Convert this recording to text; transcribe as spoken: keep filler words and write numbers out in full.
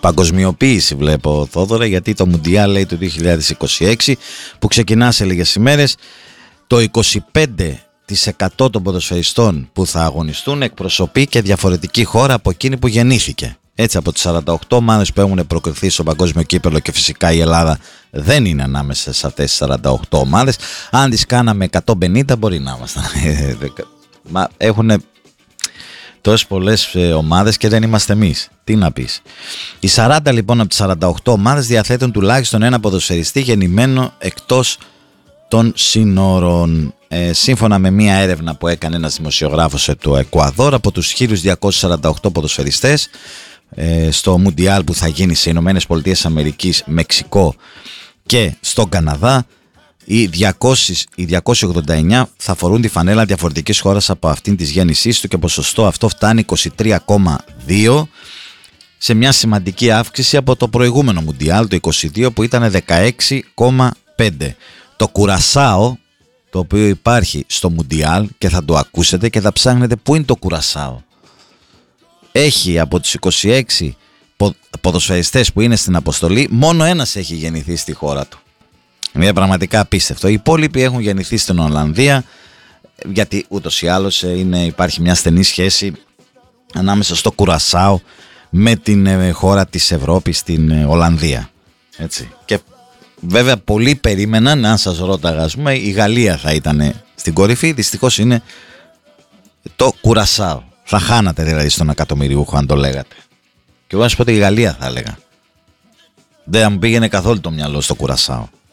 παγκοσμιοποίηση βλέπω, Θόδωρα, γιατί το Μουντιάλ λέει το δύο χιλιάδες είκοσι έξι που ξεκινά σε λίγες ημέρες, το είκοσι πέντε τοις εκατό των ποδοσφαιριστών που θα αγωνιστούν εκπροσωπεί και διαφορετική χώρα από εκείνη που γεννήθηκε. Έτσι, από τις σαράντα οκτώ ομάδες που έχουν προκριθεί στο παγκόσμιο κύπελλο, και φυσικά η Ελλάδα δεν είναι ανάμεσα σε αυτές τις σαράντα οκτώ ομάδες. Αν τις κάναμε εκατόν πενήντα μπορεί να ήμασταν. Μα έχουν τόσες πολλές ομάδες και δεν είμαστε εμείς. Τι να πεις. Οι σαράντα λοιπόν από τις σαράντα οκτώ ομάδες διαθέτουν τουλάχιστον ένα ποδοσφαιριστή γεννημένο εκτός των σύνορων. Ε, σύμφωνα με μία έρευνα που έκανε ένας δημοσιογράφος του Εκουαδόρ, από τους χίλια διακόσιους σαράντα οκτώ ποδοσφαιριστές ε, στο Μουντιάλ που θα γίνει σε Ηνωμένες Πολιτείες Αμερικής, Μεξικό και στον Καναδά, οι, διακόσιοι, οι διακόσιοι ογδόντα εννέα θα φορούν τη φανέλα διαφορετικής χώρας από αυτήν της γέννησής του, και ποσοστό αυτό φτάνει είκοσι τρία κόμμα δύο, σε μια σημαντική αύξηση από το προηγούμενο Μουντιάλ το είκοσι δύο που ήταν δεκαέξι κόμμα πέντε. Το Κουρασάο, το οποίο υπάρχει στο Μουντιάλ, και θα το ακούσετε και θα ψάχνετε πού είναι το Κουρασάο, έχει από τους είκοσι έξι ποδοσφαιριστές που είναι στην αποστολή, μόνο ένας έχει γεννηθεί στη χώρα του. Είναι πραγματικά απίστευτο. Οι υπόλοιποι έχουν γεννηθεί στην Ολλανδία, γιατί ούτως ή άλλως είναι, υπάρχει μια στενή σχέση ανάμεσα στο Κουρασάο με την χώρα της Ευρώπης, την Ολλανδία. Έτσι. Και βέβαια πολλοί περίμεναν, αν σας ρώταγα, ας πούμε, η Γαλλία θα ήταν στην κορυφή. Δυστυχώς είναι το Κουρασάο. Θα χάνατε δηλαδή στον εκατομμυριούχο αν το λέγατε. Και εγώ να σου πω ότι η Γαλλία θα έλεγα. Δεν μου πήγαινε καθόλου το μυαλό στο Κουρασάο.